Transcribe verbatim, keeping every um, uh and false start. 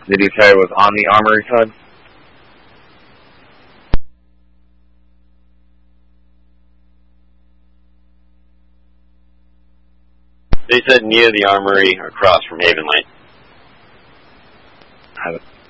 Did he say it was on the Armory side? They said near the Armory, across from Haven Light. Have it.